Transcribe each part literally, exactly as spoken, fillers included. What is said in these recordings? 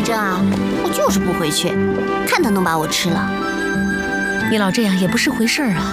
真啊，我就是不回去，看他能把我吃了。 你老这样也不是回事儿啊。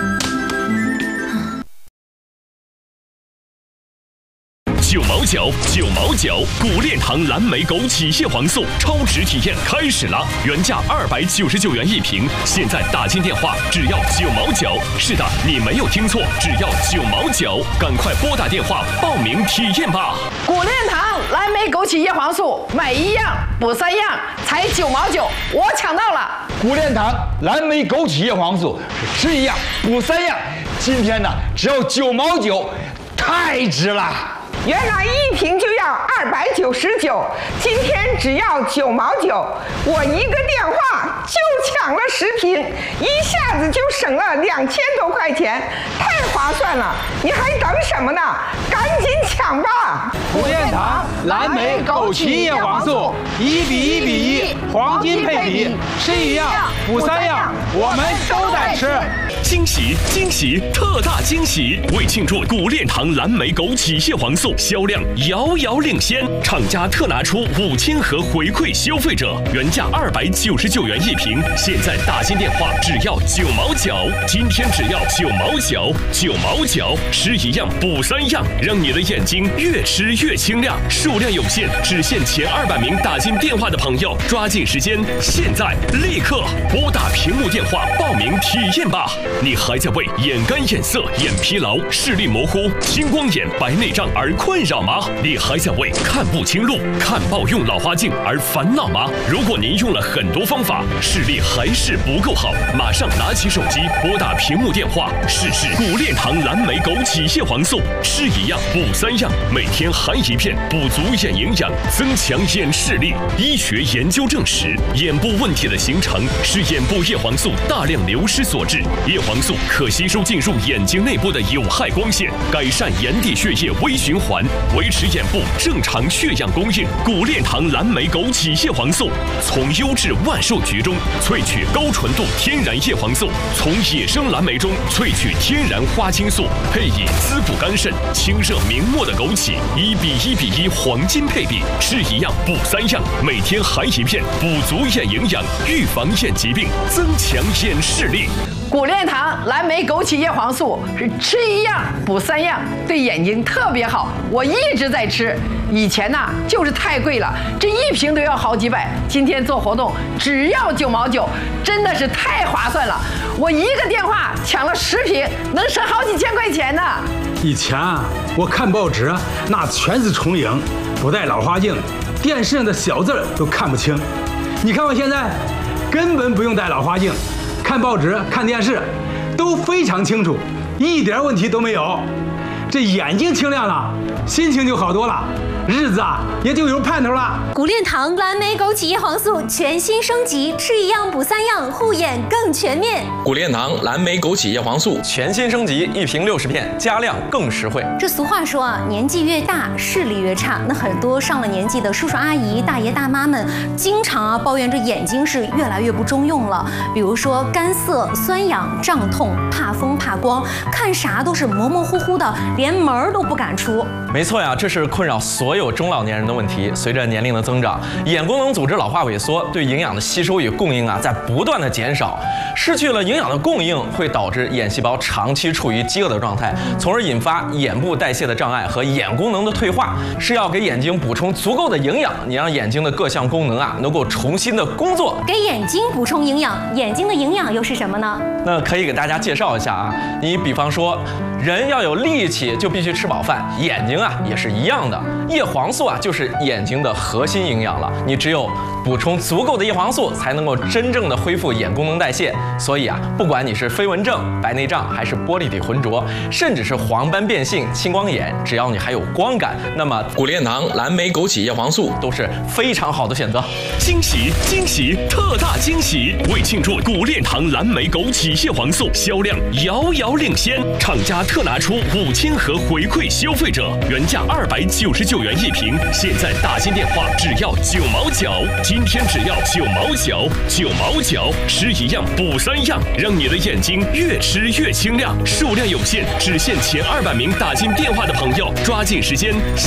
九毛九，九毛九！古炼堂蓝莓枸杞叶黄素超值体验开始了，原价二百九十九元一瓶，现在打进电话只要九毛九。是的，你没有听错，只要九毛九，赶快拨打电话报名体验吧！ 古炼堂蓝莓枸杞叶黄素，买一样补三样，才九毛九，我抢到了！ 古炼堂蓝莓枸杞叶黄素是吃一样补三样，今天呢只要九毛九，太值了！ 原来一瓶就要二百九十九，今天只要九毛九，我一个电话就抢了十瓶，一下子就省了两千多块钱，太划算了！你还等什么呢？赶紧抢吧！ 古炼堂蓝莓枸杞叶黄素，一比一比一，黄金配比，吃一样补三样，我们都在吃。 惊喜惊喜特大惊喜！为庆祝古炼堂蓝莓枸杞叶黄素销量遥遥领先，厂家特拿出五千盒回馈消费者，原价二百九十九元一瓶，现在打进电话只要九毛九，今天只要九毛九，九毛九，吃一样补三样，让你的眼睛越吃越清亮。数量有限，只限前二百名打进电话的朋友，抓紧时间，现在立刻拨打屏幕电话报名体验吧！ 你还在为眼干、眼涩、眼疲劳、视力模糊、青光眼、白内障而困扰吗？你还在为看不清路、看报用老花镜而烦恼吗？如果您用了很多方法，视力还是不够好，马上拿起手机拨打屏幕电话，试试古炼堂蓝莓枸杞叶黄素，吃一样补三样，每天含一片，补足眼营养，增强眼视力。医学研究证实，眼部问题的形成是眼部叶黄素大量流失所致。叶黄 黄素可吸收进入眼睛内部的有害光线，改善眼底血液微循环，维持眼部正常血氧供应。古炼堂蓝莓枸杞叶黄素从优质万寿菊中萃取高纯度天然叶黄素，从野生蓝莓中萃取天然花青素，配以滋补肝肾、清热明目的枸杞，一比一比一黄金配比，吃一样补三样，每天含一片，补足眼营养，预防眼疾病，增强眼视力。 古炼堂蓝莓枸杞叶黄素是吃一样补三样，对眼睛特别好。我一直在吃，以前呢、啊、就是太贵了，这一瓶都要好几百。今天做活动只要九毛九，真的是太划算了。我一个电话抢了十瓶，能省好几千块钱呢。 以前啊，我看报纸那全是重影，不戴老花镜，电视上的小字都看不清。你看我现在，根本不用戴老花镜。 看报纸、看电视，都非常清楚，一点问题都没有。这眼睛清亮了，心情就好多了，日子啊也就有盼头了。 古炼堂蓝莓枸杞叶黄素全新升级，吃一样补三样，护眼更全面。 古炼堂蓝莓枸杞叶黄素全新升级，一瓶六十片，加量更实惠。 这俗话说啊，年纪越大，视力越差。那很多上了年纪的叔叔阿姨、大爷大妈们，经常啊抱怨这眼睛是越来越不中用了。比如说干涩、酸痒、胀痛、怕风、怕光，看啥都是模模糊糊的，连门儿都不敢出。 没错呀，这是困扰所有中老年人的问题。随着年龄的增长，眼功能组织老化萎缩，对营养的吸收与供应啊在不断的减少。失去了营养的供应，会导致眼细胞长期处于饥饿的状态，从而引发眼部代谢的障碍和眼功能的退化。是要给眼睛补充足够的营养，你让眼睛的各项功能啊能够重新的工作。 给眼睛补充营养，眼睛的营养又是什么呢？ 那可以给大家介绍一下啊，你比方说，人要有力气就必须吃饱饭，眼睛啊也是一样的。叶黄素啊就是眼睛的核心营养了，你只有补充足够的叶黄素，才能够真正的恢复眼功能代谢。所以啊，不管你是飞蚊症、白内障，还是玻璃体浑浊，甚至是黄斑变性、青光眼，只要你还有光感，那么古炼堂蓝莓枸杞叶黄素都是非常好的选择。 惊喜惊喜特大惊喜！为庆祝古炼堂蓝莓枸杞叶黄素销量遥遥领先，厂家特拿出五千盒回馈消费者，原价二百九十九元一瓶，现在打进电话只要九毛九，今天只要九毛九，九毛九，吃一样补三样，让你的眼睛越吃越清亮。数量有限，只限前二百名打进电话的朋友，抓紧时间。